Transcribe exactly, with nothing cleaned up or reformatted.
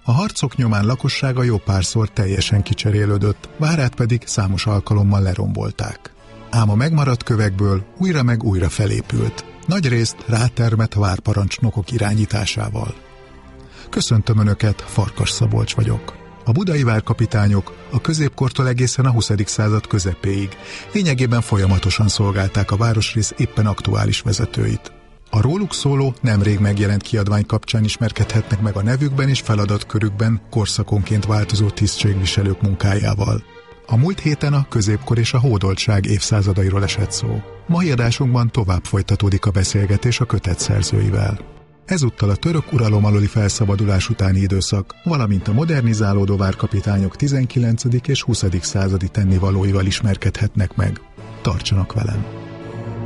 A harcok nyomán lakossága jó párszor teljesen kicserélődött, várát pedig számos alkalommal lerombolták. Ám a megmaradt kövekből újra meg újra felépült, nagyrészt rátermett várparancsnokok irányításával. Köszöntöm Önöket, Farkas Szabolcs vagyok. A budai várkapitányok a középkortól egészen a huszadik század közepéig lényegében folyamatosan szolgálták a városrész éppen aktuális vezetőit. A róluk szóló, nemrég megjelent kiadvány kapcsán ismerkedhetnek meg a nevükben és feladatkörükben korszakonként változó tisztségviselők munkájával. A múlt héten a középkor és a hódoltság évszázadairól esett szó. Mai adásunkban tovább folytatódik a beszélgetés a kötet szerzőivel. Ezúttal a török uralom aluli felszabadulás utáni időszak, valamint a modernizálódó várkapitányok tizenkilencedik és huszadik századi tennivalóival ismerkedhetnek meg. Tartsanak velem!